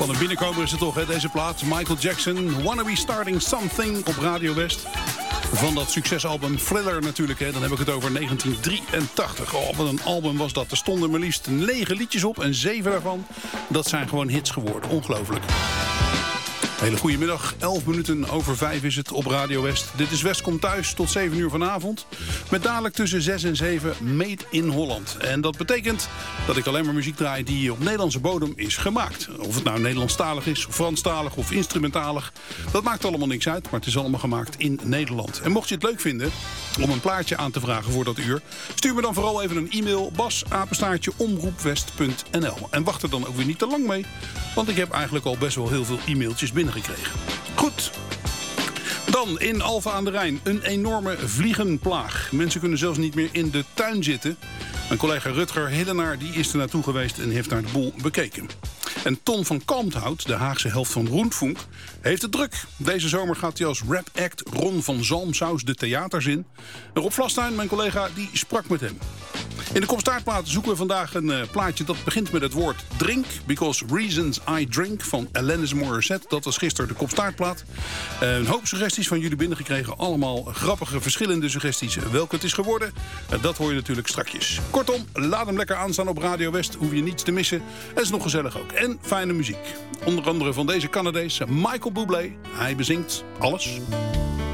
Van een binnenkomer is het toch, hè, deze plaat. Michael Jackson, Wanna Be Starting Something op Radio West. Van dat succesalbum Thriller natuurlijk, hè. Dan heb ik het over 1983. Oh, wat een album was dat. Er stonden maar liefst 9 liedjes op en 7 daarvan, dat zijn gewoon hits geworden. Ongelooflijk. Hele goede middag, 11 minuten over 5 is het op Radio West. Dit is West komt thuis tot 7 uur vanavond. Met dadelijk tussen 6 en 7 Made in Holland. En dat betekent dat ik alleen maar muziek draai die op Nederlandse bodem is gemaakt. Of het nou Nederlandstalig is, of Franstalig of instrumentalig. Dat maakt allemaal niks uit, maar het is allemaal gemaakt in Nederland. En mocht je het leuk vinden om een plaatje aan te vragen voor dat uur, stuur me dan vooral even een e-mail, bas@omroepwest.nl. En wacht er dan ook weer niet te lang mee, want ik heb eigenlijk al best wel heel veel e-mailtjes binnengekregen. Goed. Dan in Alphen aan de Rijn een enorme vliegenplaag. Mensen kunnen zelfs niet meer in de tuin zitten. Mijn collega Rutger Hillenaar die is er naartoe geweest en heeft naar de boel bekeken. En Ton van Kalmthout, de Haagse helft van Rundfunk, heeft het druk. Deze zomer gaat hij als rap-act Ron van Zalmsaus de theaters in. En Rob Vlastuin, mijn collega, die sprak met hem. In de Kopstaartplaat zoeken we vandaag een plaatje dat begint met het woord drink. Because Reasons I Drink van Alanis Morissette. Dat was gisteren de Kopstaartplaat. Een hoop suggesties van jullie binnengekregen. Allemaal grappige, verschillende suggesties. Welke het is geworden, dat hoor je natuurlijk strakjes. Kortom, laat hem lekker aanstaan op Radio West. Hoef je niets te missen. Het is nog gezellig ook. En fijne muziek. Onder andere van deze Canadees, Michael Bublé. Hij bezingt alles.